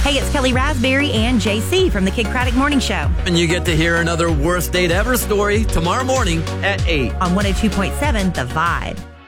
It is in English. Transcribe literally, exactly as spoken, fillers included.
Hey, it's Kelly Raspberry and J C from the Kid Craddock Morning Show. And you get to hear another worst date ever story tomorrow morning at eight On one oh two point seven The Vibe.